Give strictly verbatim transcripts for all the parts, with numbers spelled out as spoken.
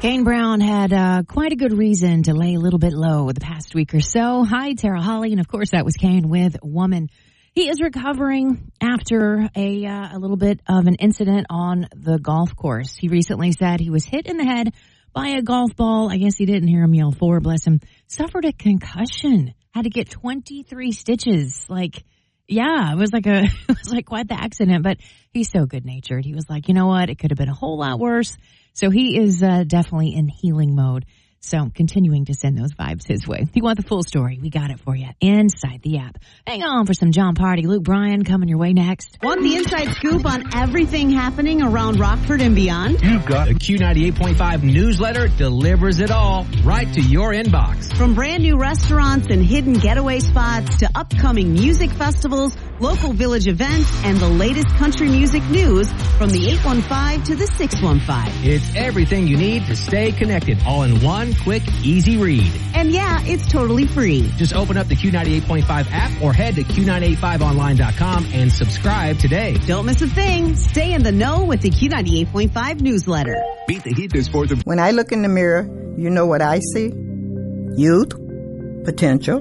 Kane Brown had uh, quite a good reason to lay a little bit low the past week or so. Hi, Tara Holly, and of course that was Kane with Woman. He is recovering after a uh, a little bit of an incident on the golf course. He recently said he was hit in the head by a golf ball. I guess he didn't hear him yell for, bless him. Suffered a concussion. Had to get twenty-three stitches. Like, yeah, it was like a it was like quite the accident, but he's so good-natured. He was like, you know what? It could have been a whole lot worse. So he is uh, definitely in healing mode. So continuing to send those vibes his way. If you want the full story, we got it for you inside the app. Hang on for some John Party. Luke Bryan coming your way next. Want the inside scoop on everything happening around Rockford and beyond? You've got the Q ninety-eight point five newsletter delivers it all right to your inbox. From brand new restaurants and hidden getaway spots to upcoming music festivals, local village events, and the latest country music news from the eight one five to the six one five. It's everything you need to stay connected, all in one quick, easy read. And yeah, it's totally free. Just open up the Q ninety-eight point five app or head to Q nine eighty-five online dot com and subscribe today. Don't miss a thing. Stay in the know with the Q ninety-eight point five newsletter. Beat the Heat is for the... When I look in the mirror, you know what I see? Youth, potential,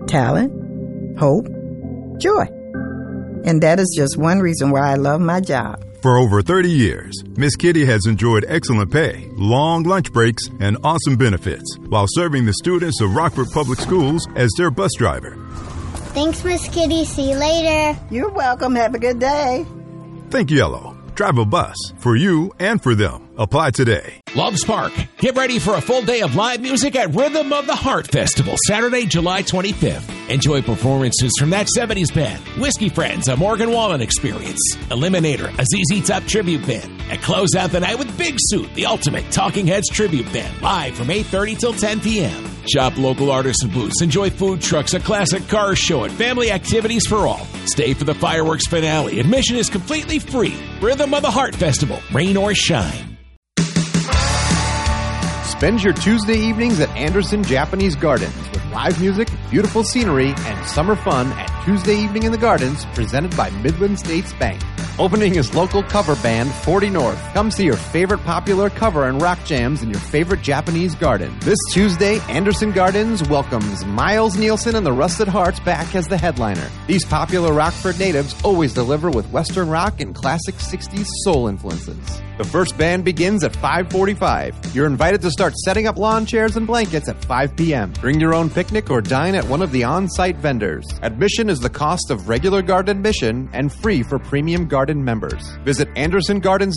talent, hope, joy. And that is just one reason why I love my job. For over thirty years, Miss Kitty has enjoyed excellent pay, long lunch breaks, and awesome benefits while serving the students of Rockford Public Schools as their bus driver. Thanks, Miss Kitty. See you later. You're welcome. Have a good day. Think Yellow. Drive a bus for you and for them. Apply today. Loves Park. Get ready for a full day of live music at Rhythm of the Heart Festival, Saturday, July twenty-fifth. Enjoy performances from That seventies Band, Whiskey Friends, a Morgan Wallen Experience, Eliminator, a Z Z Top tribute band, and close out the night with Big Suit, the ultimate Talking Heads tribute band, live from eight thirty till ten p.m. Shop local artists and booths, enjoy food trucks, a classic car show, and family activities for all. Stay for the fireworks finale. Admission is completely free. Rhythm of the Heart Festival, rain or shine. Spend your Tuesday evenings at Anderson Japanese Gardens with live music, beautiful scenery, and summer fun at Tuesday Evening in the Gardens, presented by Midland States Bank. Opening is local cover band forty North. Come see your favorite popular cover and rock jams in your favorite Japanese garden. This Tuesday, Anderson Gardens welcomes Miles Nielsen and the Rusted Hearts back as the headliner. These popular Rockford natives always deliver with Western rock and classic sixties soul influences. The first band begins at five forty-five. You're invited to start setting up lawn chairs and blankets at five p.m. Bring your own picnic or dine at one of the on-site vendors. Admission is the cost of regular garden admission and free for premium garden members. Visit anderson gardens